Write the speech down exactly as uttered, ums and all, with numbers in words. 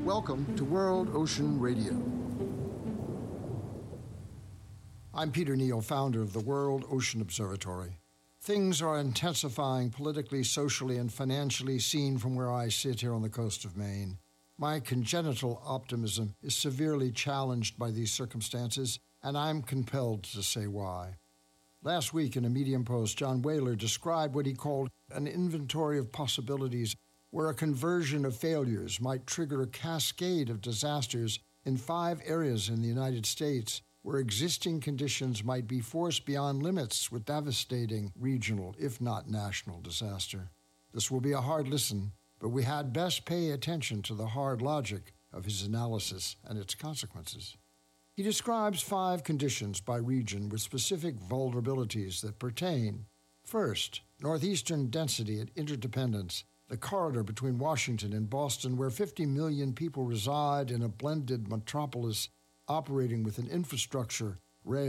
Welcome to World Ocean Radio. I'm Peter Neal, founder of the World Ocean Observatory. Things are intensifying politically, socially, and financially seen from where I sit here on the coast of Maine. My congenital optimism is severely challenged by these circumstances, and I'm compelled to say why. Last week in a Medium post, John Whaler described what he called an inventory of possibilities, where a conversion of failures might trigger a cascade of disasters in five areas in the United States, where existing conditions might be forced beyond limits with devastating regional, if not national, disaster. This will be a hard listen, but we had best pay attention to the hard logic of his analysis and its consequences. He describes five conditions by region with specific vulnerabilities that pertain. First, northeastern density and interdependence, the corridor between Washington and Boston, where fifty million people reside in a blended metropolis operating with an infrastructure, rail,